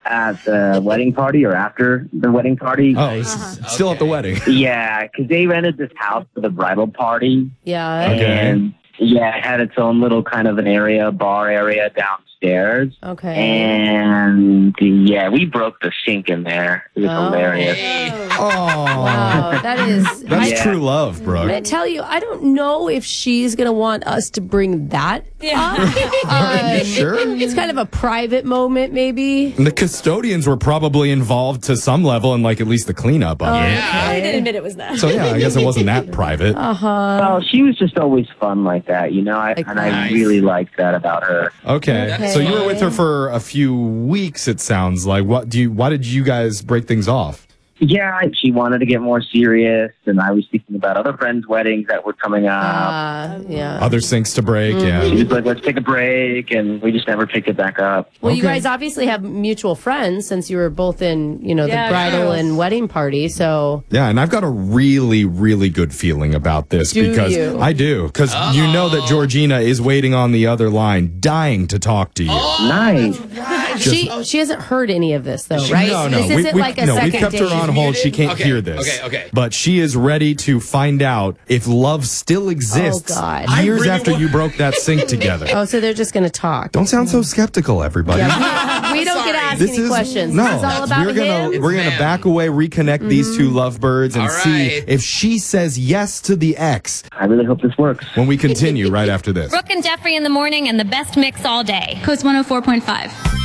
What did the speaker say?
at the wedding party or after the wedding party. Oh, still at the wedding. Yeah, because they rented this house for the bridal party. Yeah. Okay. And yeah, it had its own little kind of an area, bar area downstairs. Okay. And yeah, we broke the sink in there. It was hilarious. Oh, Wow, that's Yeah. true love, I'm Brooke. gonna tell you, I don't know if she's gonna want us to bring that up. Sure. It's kind of a private moment, maybe. And the custodians were probably involved to some level in like at least the cleanup of it. I didn't admit it was that. So yeah, I guess it wasn't that private. Well, she was just always fun like that, you know. I really liked that about her. Okay. So you were with her for a few weeks, it sounds like. Why did you guys break things off? Yeah, she wanted to get more serious, and I was thinking about other friends' weddings that were coming up. Yeah. Other sinks to break, She yeah. was like, let's take a break, and we just never picked it back up. Well, you guys obviously have mutual friends since you were both in, the bridal and wedding party. So Yeah, and I've got a really, really good feeling about this because you? I do. Because you know that Georgina is waiting on the other line, dying to talk to you. Nice. she hasn't heard any of this though, right? No. This isn't like a second we've kept date. her on hold. She can't hear this. Okay. But she is ready to find out if love still exists Oh, God. years after you broke that sink together. Oh, so they're just going to talk. Don't sound so skeptical, everybody. We don't get to ask any questions. No, This is all about we're gonna back away, reconnect these two lovebirds, and see if she says yes to the ex. I really hope this works. When we continue right after this. Brooke and Jeffrey in the morning and the best mix all day. Coast 104.5.